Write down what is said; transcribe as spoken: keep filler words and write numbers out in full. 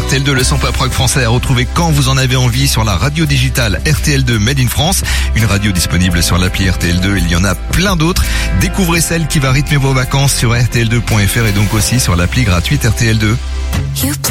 R T L deux, le cent pop rock français à retrouver quand vous en avez envie sur la radio digitale R T L deux Made in France. Une radio disponible sur l'appli R T L deux. Il y en a plein d'autres. Découvrez celle qui va rythmer vos vacances sur R T L deux point F R et donc aussi sur l'appli gratuite R T L deux.